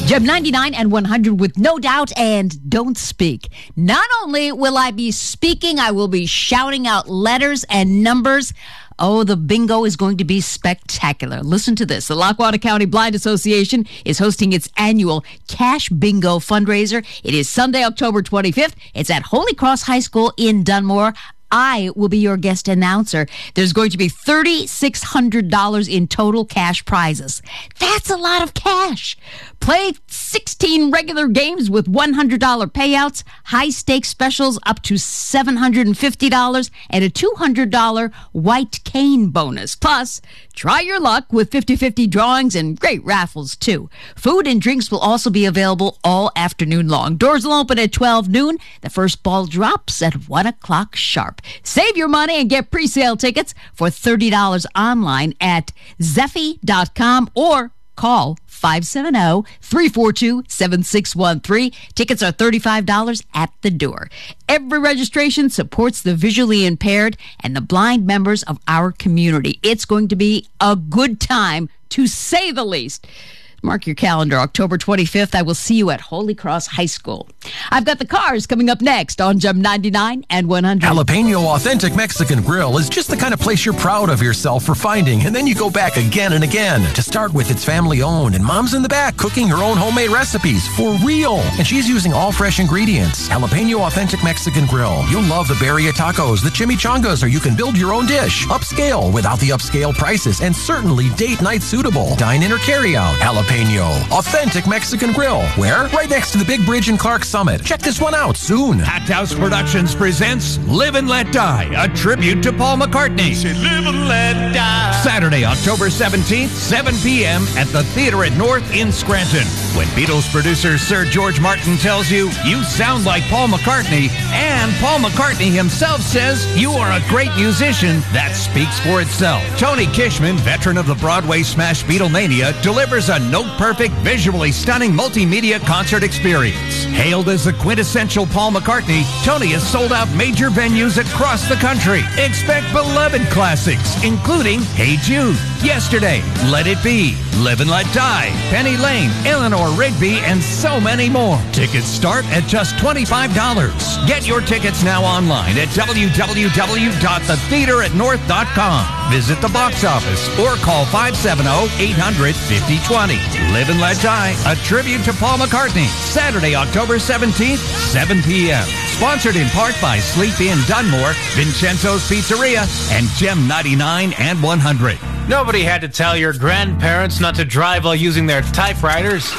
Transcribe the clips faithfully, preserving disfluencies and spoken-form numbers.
Gem ninety-nine and one hundred with No Doubt and Don't Speak. Not only will I be speaking, I will be shouting out letters and numbers. Oh, the bingo is going to be spectacular. Listen to this. The Lackawanna County Blind Association is hosting its annual Cash Bingo fundraiser. It is Sunday, October twenty-fifth. It's at Holy Cross High School in Dunmore. I will be your guest announcer. There's going to be three thousand six hundred dollars in total cash prizes. That's a lot of cash. Play sixteen regular games with one hundred dollars payouts, high-stakes specials up to seven hundred fifty dollars, and a two hundred dollars white cane bonus. Plus, try your luck with fifty-fifty drawings and great raffles, too. Food and drinks will also be available all afternoon long. Doors will open at twelve noon. The first ball drops at one o'clock sharp. Save your money and get pre-sale tickets for thirty dollars online at zeffy dot com or call five seven zero, three four two, seven six one three. Tickets are thirty-five dollars at the door. Every registration supports the visually impaired and the blind members of our community. It's going to be a good time, to say the least. Mark your calendar, October twenty-fifth. I will see you at Holy Cross High School. I've got the cars coming up next on Gem ninety-nine and one hundred. Jalapeno Authentic Mexican Grill is just the kind of place you're proud of yourself for finding, and then you go back again and again. To start with, it's family-owned, and Mom's in the back cooking her own homemade recipes for real. And she's using all fresh ingredients. Jalapeno Authentic Mexican Grill. You'll love the birria tacos, the chimichangas, or you can build your own dish. Upscale without the upscale prices, and certainly date night suitable. Dine in or carry out. Jalapeno Authentic Mexican Grill. Where? Right next to the big bridge in Clark Summit. Check this one out soon. Hat House Productions presents Live and Let Die, a tribute to Paul McCartney. Say live and let die. Saturday, October seventeenth, seven p.m. at the Theater at North in Scranton. When Beatles producer Sir George Martin tells you, you sound like Paul McCartney, and Paul McCartney himself says you are a great musician, that speaks for itself. Tony Kishman, veteran of the Broadway smash Beatlemania, delivers a note-perfect, visually stunning multimedia concert experience. Hailed as the quintessential Paul McCartney, Tony has sold out major venues across the country. Expect beloved classics, including Hey Jude, Yesterday, Let It Be, Live and Let Die, Penny Lane, Eleanor Rigby, and so many more. Tickets start at just twenty-five dollars. Get your tickets now online at w w w dot the theater at north dot com. Visit the box office or call five seven zero, eight hundred, fifty twenty. Live and Let Die, a tribute to Paul McCartney. Saturday, October seventeenth, seven p.m. Sponsored in part by Sleep Inn Dunmore, Vincenzo's Pizzeria, and Gem ninety-nine and one hundred. Nobody had to tell your grandparents not to drive while using their typewriters.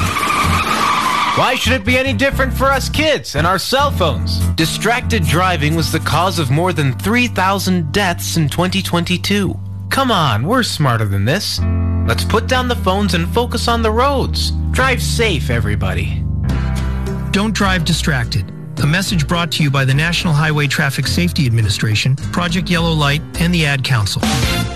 Why should it be any different for us kids and our cell phones? Distracted driving was the cause of more than three thousand deaths in twenty twenty-two. Come on, we're smarter than this. Let's put down the phones and focus on the roads. Drive safe, everybody. Don't drive distracted. A message brought to you by the National Highway Traffic Safety Administration, Project Yellow Light, and the Ad Council.